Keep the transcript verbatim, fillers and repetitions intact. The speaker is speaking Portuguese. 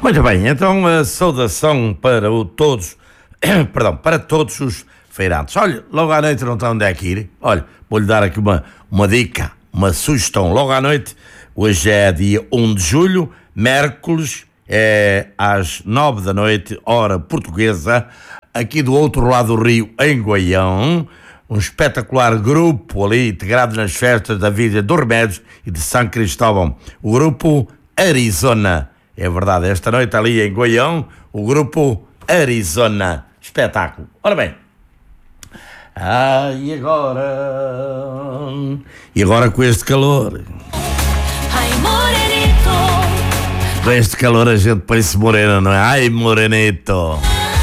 Muito bem, então a saudação para o todos, perdão, para todos os feirantes. Olha, logo à noite não tem onde é que ir. Olha, vou-lhe dar aqui uma, uma dica, uma sugestão. Logo à noite, hoje é dia um de julho, Mércoles, é às nove da noite, hora portuguesa, aqui do outro lado do rio, em Goião, um espetacular grupo ali, integrado nas festas da Vida dos Remédios e de São Cristóvão, o grupo Arizona. É verdade, esta noite ali em Goião, o grupo Arizona. Espetáculo. Ora bem. Ah, e agora? E agora com este calor? Ai, morenito. Com este calor a gente parece morena, não é? Ai, morenito.